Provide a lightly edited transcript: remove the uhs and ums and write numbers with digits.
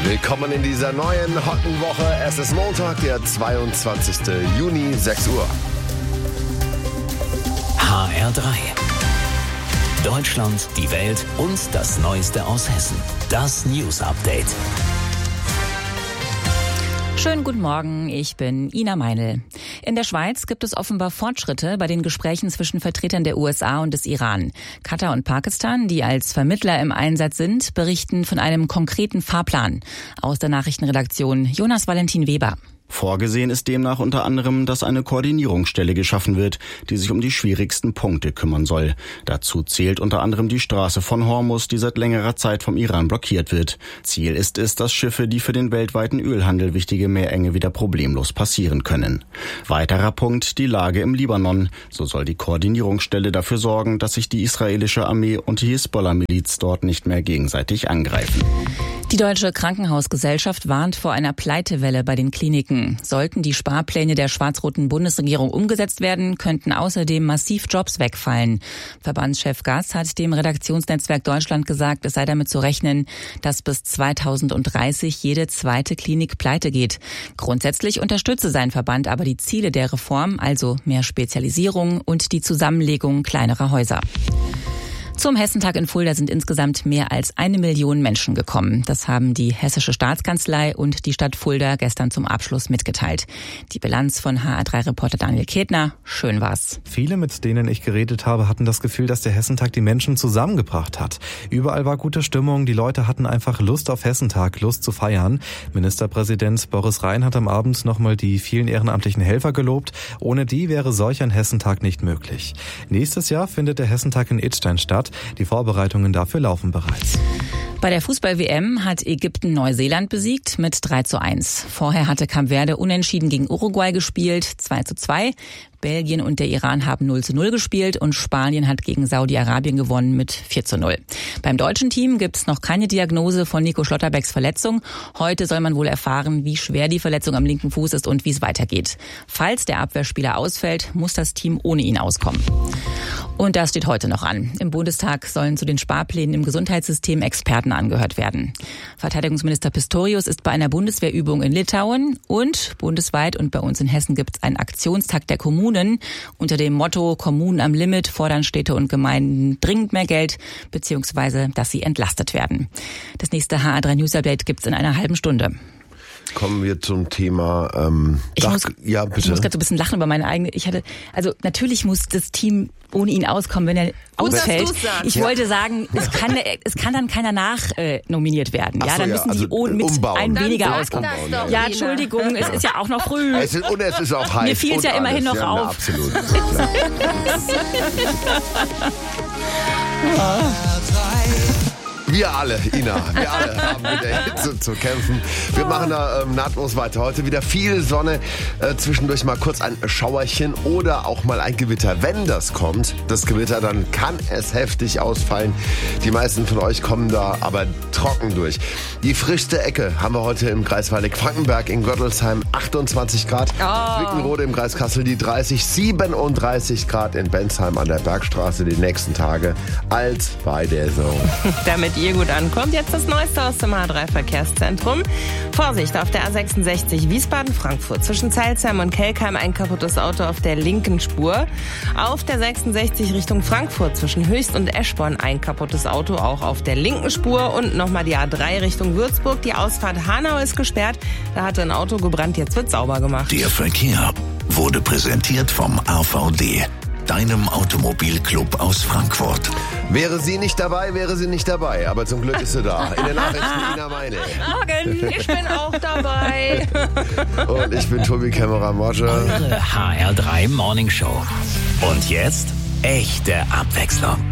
Willkommen in dieser neuen, hotten Woche. Es ist Montag, der 22. Juni, 6 Uhr. HR3. Deutschland, die Welt und das Neueste aus Hessen. Das News Update. Schönen guten Morgen, ich bin Ina Meinl. In der Schweiz gibt es offenbar Fortschritte bei den Gesprächen zwischen Vertretern der USA und des Iran. Katar und Pakistan, die als Vermittler im Einsatz sind, berichten von einem konkreten Fahrplan. Aus der Nachrichtenredaktion Jonas Valentin Weber. Vorgesehen ist demnach unter anderem, dass eine Koordinierungsstelle geschaffen wird, die sich um die schwierigsten Punkte kümmern soll. Dazu zählt unter anderem die Straße von Hormuz, die seit längerer Zeit vom Iran blockiert wird. Ziel ist es, dass Schiffe, die für den weltweiten Ölhandel wichtige Meerenge wieder problemlos passieren können. Weiterer Punkt, die Lage im Libanon. So soll die Koordinierungsstelle dafür sorgen, dass sich die israelische Armee und die Hisbollah-Miliz dort nicht mehr gegenseitig angreifen. Die Deutsche Krankenhausgesellschaft warnt vor einer Pleitewelle bei den Kliniken. Sollten die Sparpläne der schwarz-roten Bundesregierung umgesetzt werden, könnten außerdem massiv Jobs wegfallen. Verbandschef Gass hat dem Redaktionsnetzwerk Deutschland gesagt, es sei damit zu rechnen, dass bis 2030 jede zweite Klinik pleite geht. Grundsätzlich unterstütze sein Verband aber die Ziele der Reform, also mehr Spezialisierung und die Zusammenlegung kleinerer Häuser. Zum Hessentag in Fulda sind insgesamt mehr als 1 Million Menschen gekommen. Das haben die Hessische Staatskanzlei und die Stadt Fulda gestern zum Abschluss mitgeteilt. Die Bilanz von HR3-Reporter Daniel Ketner. Schön war's. Viele, mit denen ich geredet habe, hatten das Gefühl, dass der Hessentag die Menschen zusammengebracht hat. Überall war gute Stimmung. Die Leute hatten einfach Lust auf Hessentag, Lust zu feiern. Ministerpräsident Boris Rhein hat am Abend nochmal die vielen ehrenamtlichen Helfer gelobt. Ohne die wäre solch ein Hessentag nicht möglich. Nächstes Jahr findet der Hessentag in Idstein statt. Die Vorbereitungen dafür laufen bereits. Bei der Fußball-WM hat Ägypten Neuseeland besiegt mit 3:1. Vorher hatte Cape Verde unentschieden gegen Uruguay gespielt, 2:2. Belgien und der Iran haben 0:0 gespielt und Spanien hat gegen Saudi-Arabien gewonnen mit 4:0. Beim deutschen Team gibt es noch keine Diagnose von Nico Schlotterbecks Verletzung. Heute soll man wohl erfahren, wie schwer die Verletzung am linken Fuß ist und wie es weitergeht. Falls der Abwehrspieler ausfällt, muss das Team ohne ihn auskommen. Und das steht heute noch an. Im Bundestag sollen zu den Sparplänen im Gesundheitssystem Experten angehört werden. Verteidigungsminister Pistorius ist bei einer Bundeswehrübung in Litauen und bundesweit und bei uns in Hessen gibt es einen Aktionstag der Kommunen. Unter dem Motto Kommunen am Limit fordern Städte und Gemeinden dringend mehr Geld, beziehungsweise dass sie entlastet werden. Das nächste HR3 News Update gibt's in einer halben Stunde. Kommen wir zum Thema Ich muss bitte. Ich muss gerade so ein bisschen lachen über meine eigene. Natürlich muss das Team ohne ihn auskommen, wenn er ausfällt. Ich wollte sagen, es kann dann keiner nominiert werden. Ja, dann müssen die mit einem weniger auskommen. Ja, Entschuldigung, es ist ja auch noch früh. Es ist auch heiß. Mir fiel es ja immerhin noch auf. Absolut. Wir alle, Ina, haben mit der Hitze zu kämpfen. Wir machen da nahtlos weiter. Heute wieder viel Sonne, zwischendurch mal kurz ein Schauerchen oder auch mal ein Gewitter. Wenn das kommt, das Gewitter, dann kann es heftig ausfallen. Die meisten von euch kommen da aber trocken durch. Die frischste Ecke haben wir heute im Kreis Waldeck-Frankenberg in Gottelsheim, 28 Grad. Wickenrode im Kreis Kassel die 30, 37 Grad in Bensheim an der Bergstraße die nächsten Tage als bei der Zone. Damit ihr gut ankommt, jetzt das Neueste aus dem A3-Verkehrszentrum. Vorsicht auf der A66 Wiesbaden-Frankfurt. Zwischen Zeilsheim und Kelkheim ein kaputtes Auto auf der linken Spur. Auf der 66 Richtung Frankfurt zwischen Höchst und Eschborn ein kaputtes Auto auch auf der linken Spur. Und nochmal die A3 Richtung Würzburg. Die Ausfahrt Hanau ist gesperrt. Da hatte ein Auto gebrannt, jetzt wird sauber gemacht. Der Verkehr wurde präsentiert vom AVD, deinem Automobilclub aus Frankfurt. Wäre sie nicht dabei, aber zum Glück ist sie da. In den Nachrichten Ina Meinl. Morgen, ich bin auch dabei. Und ich bin Tobi Kämmerer-Mosche. Eure HR3 Morning Show. Und jetzt echte Abwechslung.